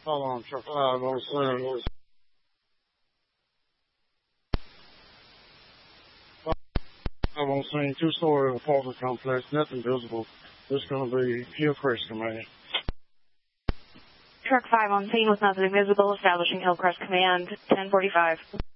Hold on, truck 5 on scene. 5 on scene, two-story apartment complex, nothing visible. This is going to be Hillcrest Command. Truck 5 on scene with nothing visible, establishing Hillcrest Command, 1045.